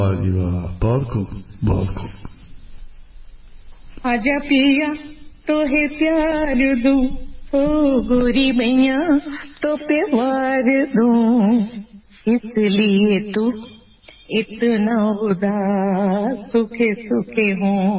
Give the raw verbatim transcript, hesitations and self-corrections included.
वाह जी वाह, बहुत खूब बहुत खूब। आजा पिया तो है प्यार दूं, ओ गोरी मैया तो प्यार दूं, इसलिए तू इतना उदास सुखे सुखे हूँ।